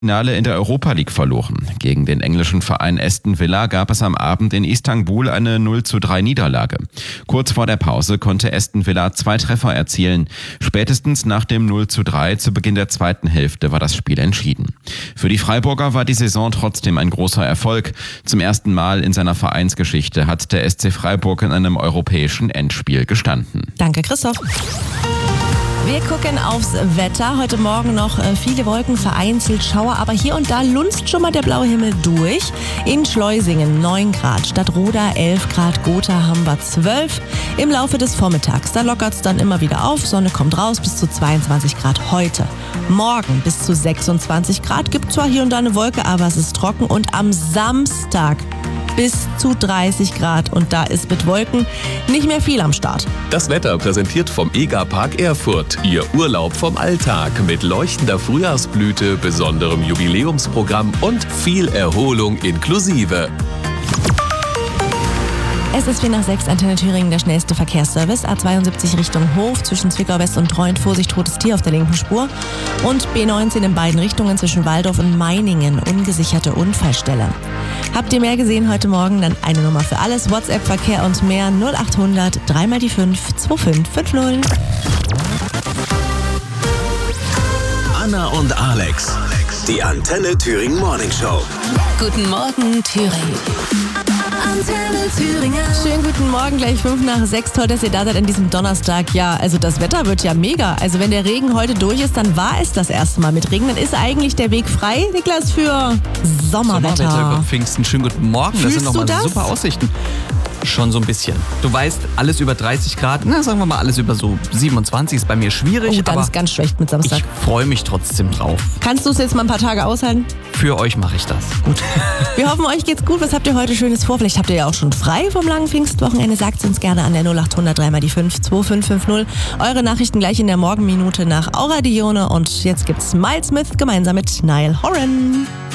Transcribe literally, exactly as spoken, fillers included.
Finale in der Europa League verloren. Gegen den englischen Verein Aston Villa gab es am Abend in Istanbul eine null zu drei Niederlage. Kurz vor der Pause konnte Aston Villa zwei Treffer erzielen. Spätestens nach dem null zu drei zu Beginn der zweiten Hälfte war das Spiel entschieden. Für die Freiburger war die Saison trotzdem ein großer Erfolg. Zum ersten Mal in seiner Vereinsgeschichte hat der S C Freiburg in einem europäischen Endspiel gestanden. Danke, Christoph. Wir gucken aufs Wetter. Heute Morgen noch viele Wolken, vereinzelt Schauer, aber hier und da lunzt schon mal der blaue Himmel durch. In Schleusingen neun Grad, Stadtroda elf Grad, Gotha haben wir zwölf. Im Laufe des Vormittags, da lockert es dann immer wieder auf, Sonne kommt raus, bis zu zweiundzwanzig Grad heute. Morgen bis zu sechsundzwanzig Grad, gibt zwar hier und da eine Wolke, aber es ist trocken. Und am Samstag bis zu dreißig Grad und da ist mit Wolken nicht mehr viel am Start. Das Wetter präsentiert vom EGA-Park Erfurt. Ihr Urlaub vom Alltag mit leuchtender Frühjahrsblüte, besonderem Jubiläumsprogramm und viel Erholung inklusive. Es ist vier nach sechs, Antenne Thüringen, der schnellste Verkehrsservice. A zweiundsiebzig Richtung Hof, zwischen Zwickau West und Treuend, Vorsicht, totes Tier auf der linken Spur. Und B neunzehn in beiden Richtungen zwischen Waldorf und Meiningen, ungesicherte Unfallstelle. Habt ihr mehr gesehen heute Morgen? Dann eine Nummer für alles. WhatsApp, Verkehr und mehr null achthundert drei mal die fünf zwei fünf fünf null. Anna und Alex, die Antenne Thüringen Morning Show. Guten Morgen, Thüringen. Antenne Thüringen. Schönen guten Morgen, gleich fünf nach sechs. Toll, dass ihr da seid an diesem Donnerstag. Ja, also das Wetter wird ja mega. Also wenn der Regen heute durch ist, dann war es das erste Mal mit Regen. Dann ist eigentlich der Weg frei, Niklas, für Sommerwetter. Sommerwetter über Pfingsten. Schönen guten Morgen. Fühlst das sind nochmal du das? super Aussichten. Schon so ein bisschen. Du weißt, alles über dreißig Grad, na sagen wir mal alles über so siebenundzwanzig ist bei mir schwierig, Oh, dann aber ist ganz schlecht mit Samstag. ich freue mich trotzdem drauf. Kannst du es jetzt mal ein paar Tage aushalten? Für euch mache ich das. Gut. Wir hoffen, euch geht's gut. Was habt ihr heute Schönes vor? Vielleicht habt ihr ja auch schon frei vom langen Pfingstwochenende. Sagt es uns gerne an der null achthundert drei mal die fünf zwei fünf fünf null. Eure Nachrichten gleich in der Morgenminute nach Aura Dione. Und jetzt gibt's Miles Smith gemeinsam mit Niall Horan.